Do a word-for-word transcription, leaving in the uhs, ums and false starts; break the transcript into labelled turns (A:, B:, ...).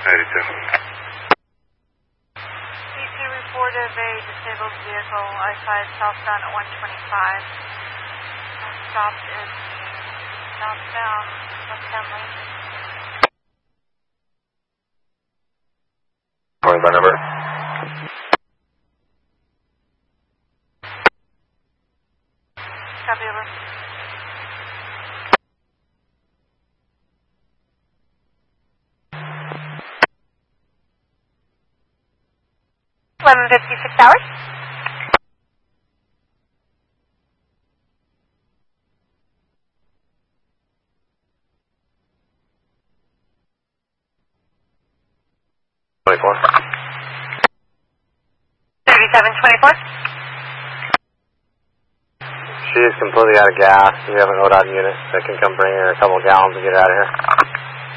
A: eighty-two.
B: C two report of a disabled vehicle, I five southbound at one twenty-five. Stopped in southbound, westbound lane.
A: Calling by number.
B: Copy over. eleven fifty-six hours.
A: twenty-four.
B: thirty-seven twenty-four.
A: She is completely out of gas. We have an O D O T unit that can come bring her a couple gallons and get her out of here.